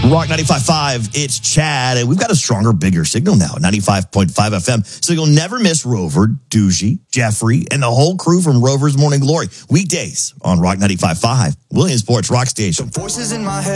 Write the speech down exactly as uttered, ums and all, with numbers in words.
Rock ninety-five point five, it's Chad, and we've got a stronger, bigger signal now, ninety-five point five F M. So you'll never miss Rover, Doogie, Jeffrey, and the whole crew from Rover's Morning Glory. Weekdays on Rock ninety-five point five, Williamsport's Rock Station. Voices in my head.